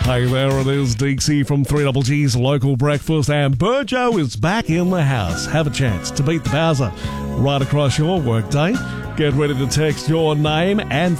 Hey there, it is Deeksy from 3GG's Local Breakfast, and Burjo is back in the house. Have a chance to beat the Bowser right across your workday. Get ready to text your name and